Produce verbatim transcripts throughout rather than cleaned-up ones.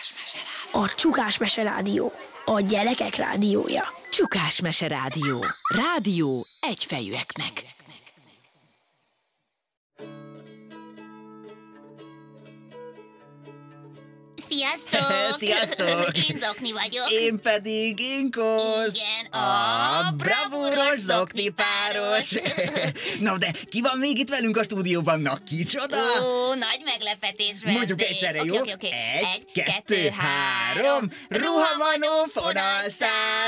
A Csukás Mese Rádió. A gyerekek rádiója. Csukás Mese Rádió. Rádió egyfejűeknek. Sziasztok! Sziasztok! Én Zokni vagyok. Én pedig Inkosz. Igen, a bravúros zokni páros. Na de ki van még itt velünk a stúdióban? Na kicsoda? Ó, nagy meglepetés vendég. Mondjuk egyszerre, jó? Oké, oké, oké. Egy, kettő, három. Ruhamanó fonalszál.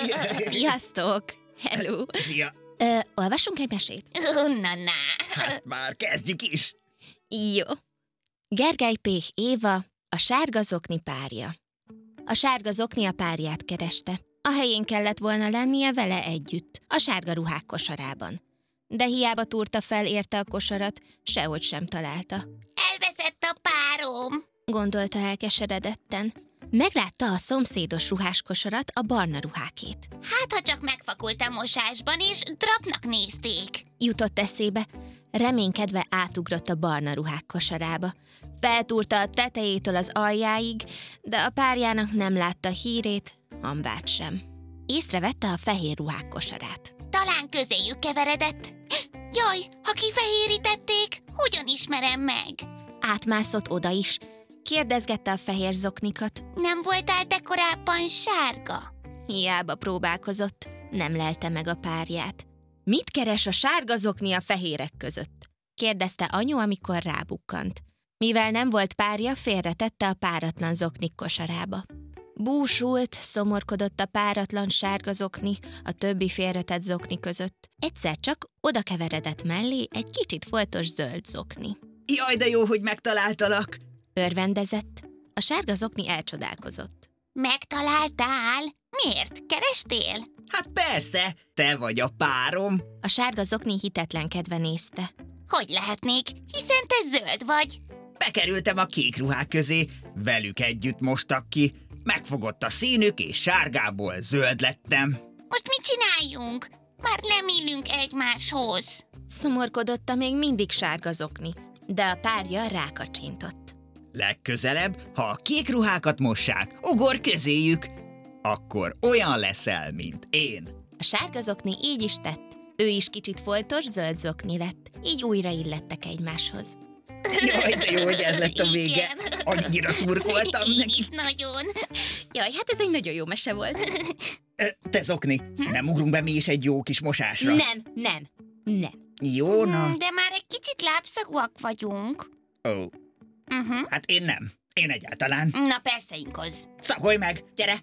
Sziasztok! Hello! Szia! Ö, olvassunk egy mesét? Ó, na, na. Hát már kezdjük is. Jó. Gergely Péh Éva, a sárga zokni párja. A sárga zokni a párját kereste. A helyén kellett volna lennie vele együtt, a sárga ruhák kosarában. De hiába túrta fel érte a kosarat, sehogy sem találta. Elveszett a párom. Gondolta elkeseredetten. Meglátta a szomszédos ruhás kosarat, a barna ruhákét. Hát, ha csak megfakult a mosásban, és drapnak nézték. Jutott eszébe, reménykedve átugrott a barna ruhák kosarába. Feltúrta a tetejétől az aljáig, de a párjának nem látta hírét, hambát sem. Észrevette a fehér ruhák kosarát. Talán közéjük keveredett. Jaj, ha kifehérítették, hogyan ismerem meg? Átmászott oda is, kérdezgette a fehér zoknikat. Nem voltál te korábban sárga? Hiába próbálkozott, nem lelte meg a párját. Mit keres a sárga zokni a fehérek között? Kérdezte anyu, amikor rábukkant. Mivel nem volt párja, félretette a páratlan zoknik kosarába. Búsult, szomorkodott a páratlan sárga zokni a többi félretett zokni között. Egyszer csak oda keveredett mellé egy kicsit foltos zöld zokni. Jaj, de jó, hogy megtaláltalak. Örvendezett. A sárga zokni elcsodálkozott. Megtaláltál? Miért? Kerestél? Hát persze, te vagy a párom. A sárga zokni hitetlenkedve nézte. Hogy lehetnék, hiszen te zöld vagy. Bekerültem a kék ruhák közé, velük együtt mostak ki. Megfogott a színük, és sárgából zöld lettem. Most mit csináljunk? Már nem illünk egymáshoz. Szomorkodott a még mindig sárga zokni, de a párja rákacsintott. Legközelebb, ha a kék ruhákat mossák, ugor közéjük, akkor olyan leszel, mint én. A sárga zokni így is tett. Ő is kicsit foltos, zöld zokni lett. Így újra illettek egymáshoz. Jaj, de jó, hogy ez lett a vége. Igen. Annyira szurkoltam Én neki. is nagyon. Jaj, hát ez egy nagyon jó mese volt. Ö, Te Zokni, nem ugrunk be mi is egy jó kis mosásra? Nem, nem, nem. Jó, na. De már egy kicsit lábszagúak vagyunk. Ó, Uh-huh. hát én nem. Én egyáltalán. Na persze, Inkoz. Szagolj meg, gyere!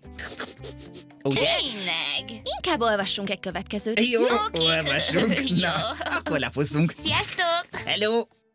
Ugye? Tényleg. Inkább olvassunk egy következőt. Jó, Oké. olvasunk. Jó. Na, akkor lapozzunk. Sziasztok! Hello!